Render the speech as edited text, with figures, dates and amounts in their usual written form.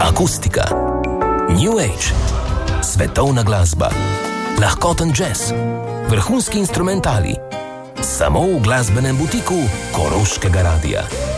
akustika, new age, svetovna glasba, lahkoten jazz, vrhunski instrumentali. Samo v glasbenem butiku Koroškega radia.